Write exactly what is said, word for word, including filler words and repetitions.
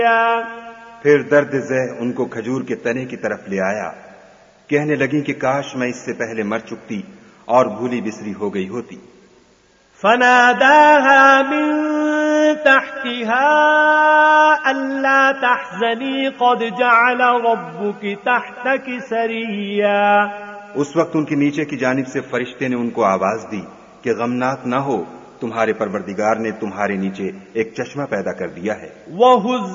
फिर दर्द ज़ह उनको खजूर के तने की तरफ ले आया। कहने लगी कि काश मैं इससे पहले मर चुकती और भूली बिसरी हो गई होती। फनादाहा मिन तहतिहा अल्ला तहज़नी क़द जअल रब्बुकी तहतकी सरिया। उस वक्त उनके नीचे की जानिब से फरिश्ते ने उनको आवाज दी कि गमनाक न हो, तुम्हारे परवरदिगार ने तुम्हारे नीचे एक चश्मा पैदा कर दिया है।